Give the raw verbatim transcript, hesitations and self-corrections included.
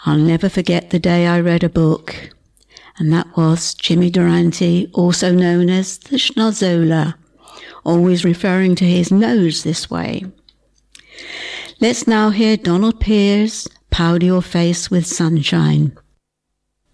I'll never forget the day I read a book, and that was Jimmy Durante, also known as the Schnozzola, always referring to his nose this way. Let's now hear Donald Pierce, Powder Your Face with Sunshine.